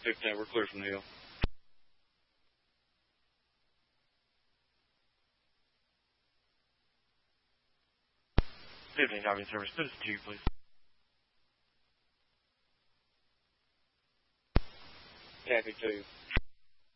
15, we're clear from the hill. Driving service, this is to you, please. Taffy 2.